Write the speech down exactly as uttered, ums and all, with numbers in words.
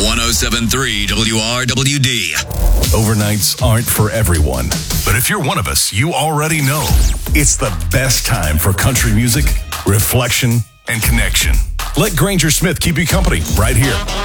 one oh seven point three W R W D. Overnights aren't for everyone, but if you're one of us, you already know it's the best time for country music, reflection, and connection. Let Granger Smith keep you company right here